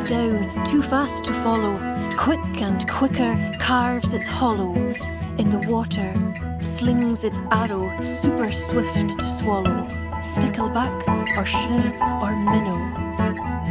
down, too fast to follow. Quick and quicker carves its hollow. In the water, slings its arrow, super swift to swallow. Stickleback or shrimp or minnow.